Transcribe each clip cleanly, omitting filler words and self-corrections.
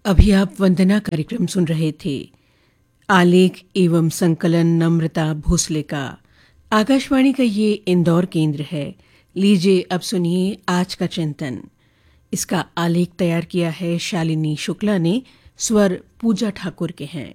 अभी आप वंदना कार्यक्रम सुन रहे थे। आलेख एवं संकलन नम्रता भोसले का। आकाशवाणी का ये इंदौर केंद्र है। लीजिए अब सुनिए आज का चिंतन। इसका आलेख तैयार किया है शालिनी शुक्ला ने, स्वर पूजा ठाकुर के हैं।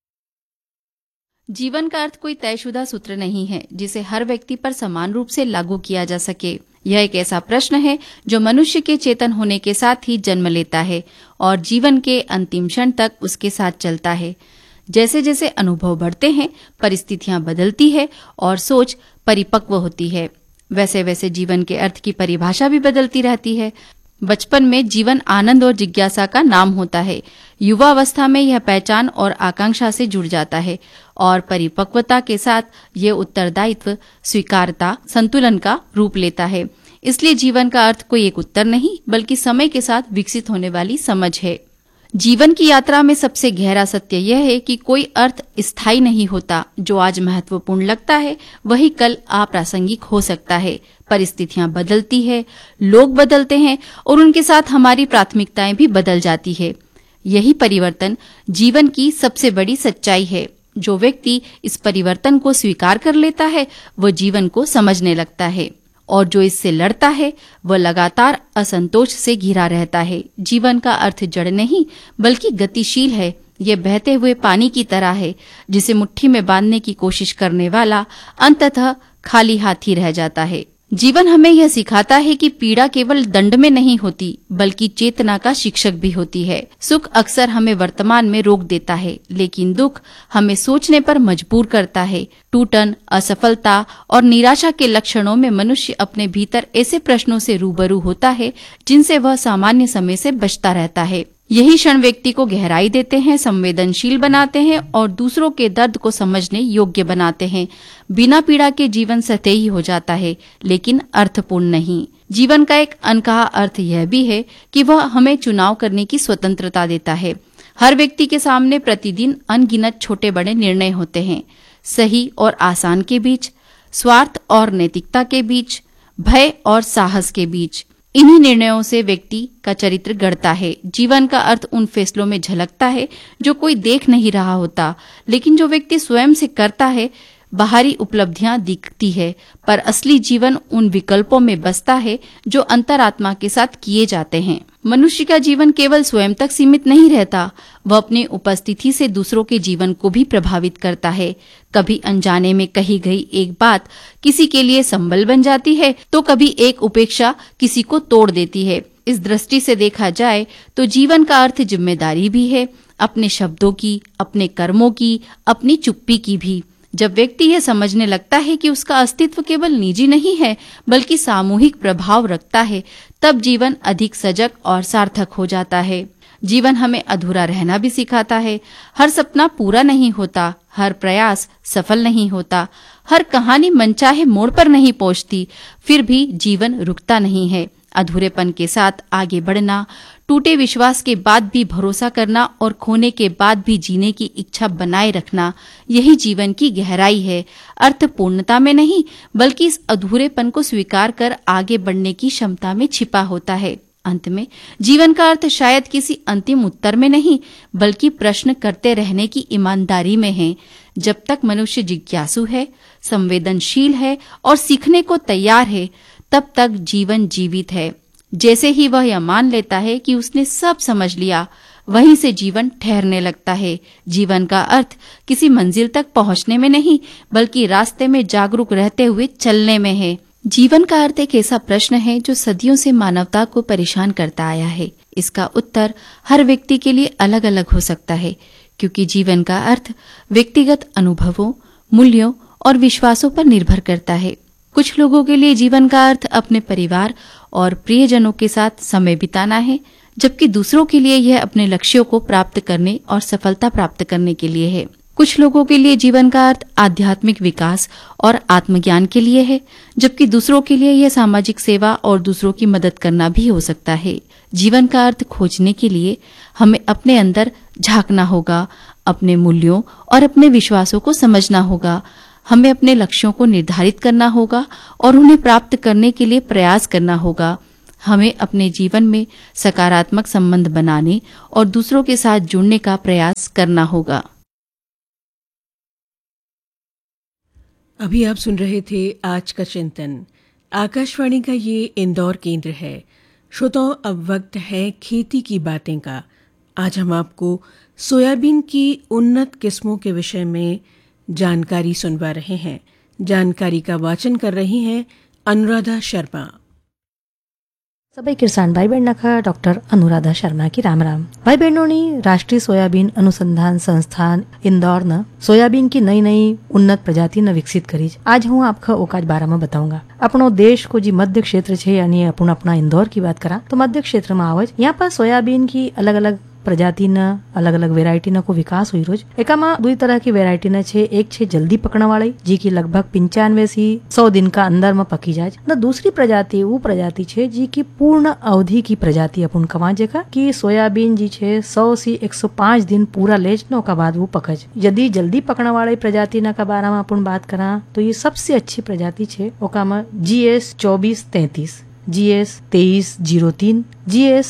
जीवन का अर्थ कोई तयशुदा सूत्र नहीं है जिसे हर व्यक्ति पर समान रूप से लागू किया जा सके। यह एक ऐसा प्रश्न है जो मनुष्य के चेतन होने के साथ ही जन्म लेता है और जीवन के अंतिम क्षण तक उसके साथ चलता है। जैसे जैसे अनुभव बढ़ते हैं, परिस्थितियां बदलती है और सोच परिपक्व होती है, वैसे वैसे जीवन के अर्थ की परिभाषा भी बदलती रहती है। बचपन में जीवन आनंद और जिज्ञासा का नाम होता है। युवावस्था में यह पहचान और आकांक्षा से जुड़ जाता है और परिपक्वता के साथ यह उत्तरदायित्व, स्वीकारता, संतुलन का रूप लेता है। इसलिए जीवन का अर्थ कोई एक उत्तर नहीं, बल्कि समय के साथ विकसित होने वाली समझ है। जीवन की यात्रा में सबसे गहरा सत्य यह है कि कोई अर्थ स्थायी नहीं होता। जो आज महत्वपूर्ण लगता है वही कल अप्रासंगिक हो सकता है। परिस्थितियां बदलती है, लोग बदलते हैं और उनके साथ हमारी प्राथमिकताएं भी बदल जाती है। यही परिवर्तन जीवन की सबसे बड़ी सच्चाई है। जो व्यक्ति इस परिवर्तन को स्वीकार कर लेता है वह जीवन को समझने लगता है और जो इससे लड़ता है वह लगातार असंतोष से घिरा रहता है। जीवन का अर्थ जड़ नहीं बल्कि गतिशील है। यह बहते हुए पानी की तरह है जिसे मुट्ठी में बांधने की कोशिश करने वाला अंततः खाली हाथ ही रह जाता है। जीवन हमें यह सिखाता है कि पीड़ा केवल दंड में नहीं होती बल्कि चेतना का शिक्षक भी होती है। सुख अक्सर हमें वर्तमान में रोक देता है, लेकिन दुख हमें सोचने पर मजबूर करता है। टूटन, असफलता और निराशा के लक्षणों में मनुष्य अपने भीतर ऐसे प्रश्नों से रूबरू होता है जिनसे वह सामान्य समय से बचता रहता है। यही क्षण व्यक्ति को गहराई देते हैं, संवेदनशील बनाते हैं और दूसरों के दर्द को समझने योग्य बनाते हैं। बिना पीड़ा के जीवन सतही हो जाता है, लेकिन अर्थपूर्ण नहीं। जीवन का एक अनकहा अर्थ यह भी है कि वह हमें चुनाव करने की स्वतंत्रता देता है। हर व्यक्ति के सामने प्रतिदिन अनगिनत छोटे बड़े निर्णय होते हैं, सही और आसान के बीच, स्वार्थ और नैतिकता के बीच, भय और साहस के बीच। इन्हीं निर्णयों से व्यक्ति का चरित्र गढ़ता है। जीवन का अर्थ उन फैसलों में झलकता है जो कोई देख नहीं रहा होता, लेकिन जो व्यक्ति स्वयं से करता है। बाहरी उपलब्धियां दिखती है, पर असली जीवन उन विकल्पों में बसता है जो अंतरात्मा के साथ किए जाते हैं। मनुष्य का जीवन केवल स्वयं तक सीमित नहीं रहता, वह अपनी उपस्थिति से दूसरों के जीवन को भी प्रभावित करता है। कभी अनजाने में कही गई एक बात किसी के लिए संबल बन जाती है, तो कभी एक उपेक्षा किसी को तोड़ देती है। इस दृष्टि से देखा जाए तो जीवन का अर्थ जिम्मेदारी भी है, अपने शब्दों की, अपने कर्मों की, अपनी चुप्पी की भी। जब व्यक्ति यह समझने लगता है कि उसका अस्तित्व केवल निजी नहीं है बल्कि सामूहिक प्रभाव रखता है, तब जीवन अधिक सजग और सार्थक हो जाता है। जीवन हमें अधूरा रहना भी सिखाता है। हर सपना पूरा नहीं होता, हर प्रयास सफल नहीं होता, हर कहानी मनचाहे मोड़ पर नहीं पहुंचती, फिर भी जीवन रुकता नहीं है। अधूरेपन के साथ आगे बढ़ना, टूटे विश्वास के बाद भी भरोसा करना और खोने के बाद भी जीने की इच्छा बनाए रखना, यही जीवन की गहराई है। अर्थ पूर्णता में नहीं बल्कि इस अधूरेपन को स्वीकार कर आगे बढ़ने की क्षमता में छिपा होता है। अंत में जीवन का अर्थ शायद किसी अंतिम उत्तर में नहीं बल्कि प्रश्न करते रहने की ईमानदारी में है। जब तक मनुष्य जिज्ञासु है, संवेदनशील है और सीखने को तैयार है, तब तक जीवन जीवित है। जैसे ही वह यह मान लेता है कि उसने सब समझ लिया, वहीं से जीवन ठहरने लगता है। जीवन का अर्थ किसी मंजिल तक पहुंचने में नहीं बल्कि रास्ते में जागरूक रहते हुए चलने में है। जीवन का अर्थ एक ऐसा प्रश्न है जो सदियों से मानवता को परेशान करता आया है। इसका उत्तर हर व्यक्ति के लिए अलग अलग हो सकता है, क्योंकि जीवन का अर्थ व्यक्तिगत अनुभवों, मूल्यों और विश्वासों पर निर्भर करता है। कुछ लोगों के लिए जीवन का अर्थ अपने परिवार और प्रियजनों के साथ समय बिताना है, जबकि दूसरों के लिए यह अपने लक्ष्यों को प्राप्त करने और सफलता प्राप्त करने के लिए है। कुछ लोगों के लिए जीवन का अर्थ आध्यात्मिक विकास और आत्मज्ञान के लिए है, जबकि दूसरों के लिए यह सामाजिक सेवा और दूसरों की मदद करना भी हो सकता है। जीवन का अर्थ खोजने के लिए हमें अपने अंदर झांकना होगा, अपने मूल्यों और अपने विश्वासों को समझना होगा। हमें अपने लक्ष्यों को निर्धारित करना होगा और उन्हें प्राप्त करने के लिए प्रयास करना होगा। हमें अपने जीवन में सकारात्मक संबंध बनाने और दूसरों के साथ जुड़ने का प्रयास करना होगा। अभी आप सुन रहे थे आज का चिंतन। आकाशवाणी का ये इंदौर केंद्र है। श्रोताओं, अब वक्त है खेती की बातें का। आज हम आपको सोयाबीन की उन्नत किस्मों के विषय में जानकारी सुनवा रहे हैं। जानकारी का वाचन कर रही हैं अनुराधा शर्मा। सबै किसान भाई बहन का डॉक्टर अनुराधा शर्मा की राम राम। भाई बहनों ने राष्ट्रीय सोयाबीन अनुसंधान संस्थान इंदौर न सोयाबीन की नई नई उन्नत प्रजाति न विकसित करी। आज हूँ आपका ओकाज बारे में बताऊंगा। अपनो देश को जी मध्य क्षेत्र छे, यानी अपना इंदौर की बात करा तो मध्य क्षेत्र में आवज यहाँ पर सोयाबीन की अलग अलग प्रजाति न अलग अलग वेरायटी न को विकास हुई रोज। एकामा दुई तरह की वेरायटी न छे। एक छे जल्दी पकने वाली जी की लगभग 95 से 100 दिन का अंदर में पकी जाए न। दूसरी प्रजाति वो प्रजाति छे जी की पूर्ण अवधि की प्रजाति अपन कमा जेका कि सोयाबीन जी छे 100 से 105 दिन पूरा लेज न का बाद वो पकज। यदि जल्दी पकने वाली प्रजाति न का बारे में अपन बात करा तो ये सबसे अच्छी प्रजाति छे। ओकामा GS 2433, GS 2303, GS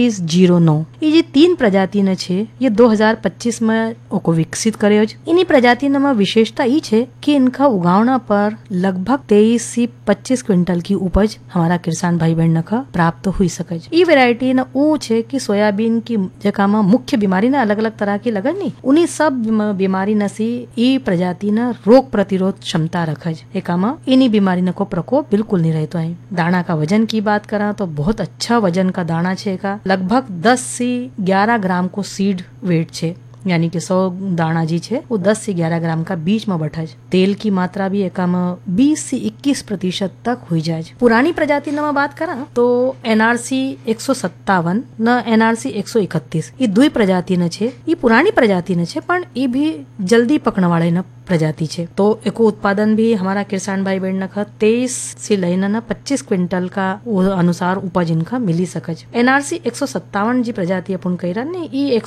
2309 ये 3 प्रजाति न छे। ये 2025 में ओको विकसित करे। इन्हीं प्रजाति में विशेषता ई छे कि इनका उगावना पर लगभग 23 से 25 क्विंटल की उपज हमारा किसान भाई बहन का प्राप्त हुई सके। ये वेरायटी न ऊ छे कि सोयाबीन की जगह में मुख्य बीमारी न अलग अलग तरह की लगन नी, उन्हीं सब बीमारी न सी ये प्रजाति न रोग प्रतिरोध क्षमता रखज। एकामा इन्हीं बीमारी न को प्रकोप बिल्कुल नहीं रहता है। दाना का वजन की बात करा तो बहुत अच्छा वजन का दाना छे का लगभग 10 से 11 ग्राम को सीड वेट छे, यानी कि 100 दाना जी छे वो 10 से 11 ग्राम का बीच में बैठा। तेल की मात्रा भी एका में 20 से 21% तक हुई जाए। पुरानी प्रजाति न बात करा तो NRC 157 न NRC 131 ये दुई प्रजाति न छे। ये पुरानी प्रजाति न छे पण ये भी जल्दी पकने वाले न प्रजाति छे। तो एको उत्पादन भी हमारा किसान भाई बहन न 23 से लेना न 25 क्विंटल का अनुसार उपज इनका मिली सकज। NRC 157 जी प्रजाति अपन कह रहा ये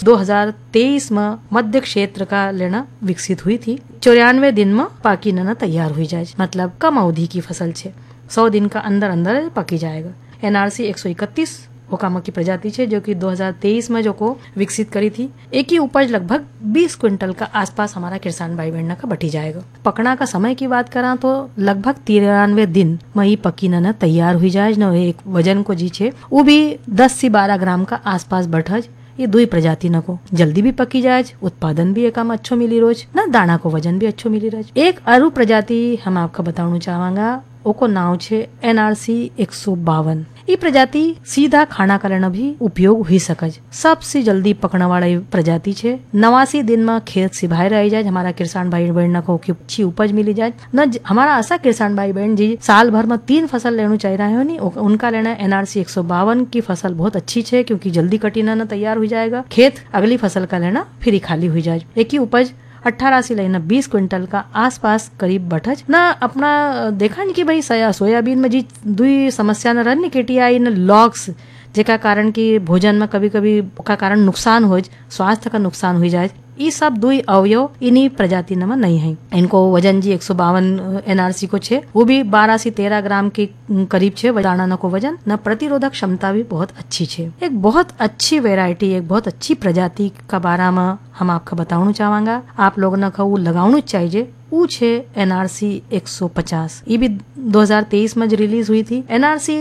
2023 में मध्य क्षेत्र का लेना विकसित हुई थी। 94 दिन में पाकी न तैयार हुई जाए, मतलब कम अवधि की फसल छे। 100 दिन का अंदर अंदर पकी जाएगा। NRC 131 ओकामा की प्रजाति छे जो कि 2023 में जो को विकसित करी थी। एक ही उपज लगभग 20 क्विंटल का आसपास हमारा किसान भाई बहन का बटी जाएगा। पकना का समय की बात करा तो लगभग 93 दिन में ही पकी न तैयार हुई जाए न। एक वजन को जी छे वो भी 10 से 12 ग्राम का आसपास बढ़ज। ये दुई प्रजाति न को जल्दी भी पकी जाए, उत्पादन भी एकम अच्छो मिली रोज न, दाना को वजन भी अच्छो मिली रोज। एक अरु प्रजाति हम आपका बताना चाहूंगा, ओको नाव छे NRC 152। ये प्रजाति सीधा खाना करना भी उपयोग हुई सकज। सबसे जल्दी पकने वाली प्रजाति छे। 89 दिन में खेत से बाहर आई जाए, हमारा किसान भाई बहन को अच्छी उपज मिली जाए न। हमारा ऐसा किसान भाई बहन जी साल भर में 3 फसल लेना चाह रहे हो नी, उनका लेना NRC 152 की फसल बहुत अच्छी छे क्योंकि जल्दी कटी न तैयार हो जाएगा। खेत अगली फसल का लेना फिर ही खाली हुई जाए। एक ही उपज 18 से लेना 20 क्विंटल का आसपास करीब बठज न। अपना देखा नहीं कि भाई सोयाबीन में जी दुई समस्या न रन KTI न लॉग्स, जेका कारण की भोजन में कभी कभी का कारण नुकसान हो, स्वास्थ्य का नुकसान हो जाए। ये सब दुई अवयव इन्हीं प्रजाति में नहीं है। इनको वजन जी 152 NRC को छे, वो भी 12 से 13 ग्राम के करीब छे दाना न को वजन न। प्रतिरोधक क्षमता भी बहुत अच्छी छे। एक बहुत अच्छी वेरायटी, एक बहुत अच्छी प्रजाति का बारे में हम आपका बताना चाहूंगा। आप लोग न वो लगाना चाहिए। वो छे NRC 150। ये भी 2023 में रिलीज हुई थी। NRC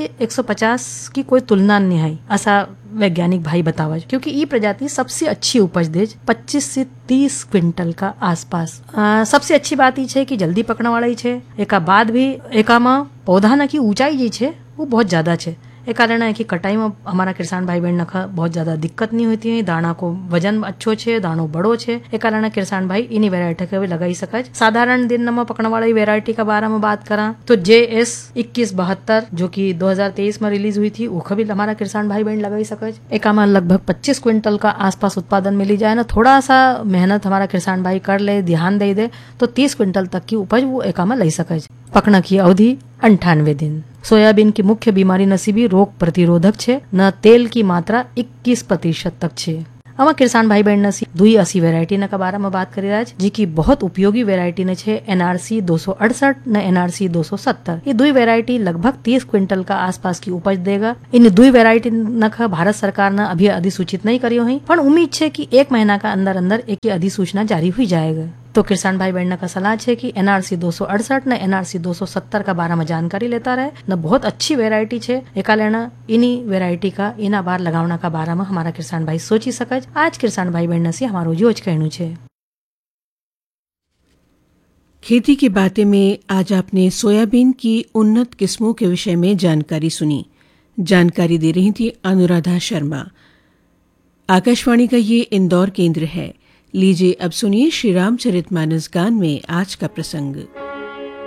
150 की कोई तुलना नहीं है, ऐसा वैज्ञानिक भाई बतावा, क्योंकि ये प्रजाति सबसे अच्छी उपज दे 25 से 30 क्विंटल का आसपास। सबसे अच्छी बात ये कि जल्दी पकने वाला ही छे। एका बाद भी एका में पौधा न की ऊंचाई जी छे वो बहुत ज्यादा छे। एक कारण है कि कटाई में हमारा किसान भाई बहन नखा बहुत ज्यादा दिक्कत नहीं होती है। दाना को वजन अच्छो छे, दानो बड़ो छे। एक कारण है किसान भाई इन्हीं वेरायटी के भी लगाई सकज। साधारण दिन में पकने वाली वेरायटी का बारे में बात करा तो JS 2172 जो कि 2023 में रिलीज हुई थी, वो भी हमारा किसान भाई बहन लगाई सकज। एक में लगभग 25 क्विंटल का आसपास उत्पादन मिली जाए ना। थोड़ा सा मेहनत हमारा किसान भाई कर ले, ध्यान दे दे तो 30 क्विंटल तक की उपज वो एक में लै सकज। पकना की अवधि 98 दिन। सोयाबीन की मुख्य बीमारी नसीबी रोग प्रतिरोधक छे न। तेल की मात्रा 21% तक छे। अमा किसान भाई बहन सी 82 वेरायटी न का बारे में बात करी आज जी की बहुत उपयोगी वेरायटी ने छे NRC 268 न NRC 270। ये दुई वेरायटी लगभग 30 क्विंटल का आसपास की उपज देगा। इन दुई वेरायटी न का भारत सरकार ने अभी अधिसूचित नहीं करियो है, पर उम्मीद छे कि 1 महीना का अंदर अंदर एक अधिसूचना जारी हुई जाएगा। तो किसान भाई बहन का सलाह है कि NRC 268 न NRC 270 का बारे में जानकारी लेता रहे न। बहुत अच्छी वेरायटी छे, एका लेना इन्हीं वेरायटी का इना बार लगावना का बारे में हमारा किसान भाई सोची सकज। आज किसान भाई बहन से हमारो योज कहनु छे। खेती की बातें में आज आपने सोयाबीन की उन्नत किस्मों के विषय में जानकारी सुनी। जानकारी दे रही थी अनुराधा शर्मा। आकाशवाणी का ये इंदौर केंद्र है। लीजिए अब सुनिए श्री रामचरितमानस गान में आज का प्रसंग।